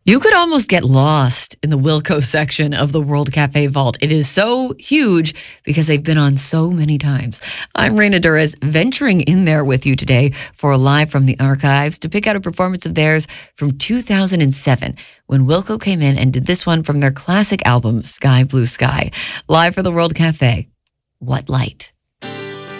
You could almost get lost in the Wilco section of the World Cafe Vault. It is so huge because they've been on so many times. I'm Reina Durez, venturing in there with you today for a Live from the Archives to pick out a performance of theirs from 2007 when Wilco came in and did this one from their classic album, Sky Blue Sky. Live for the World Cafe, What Light?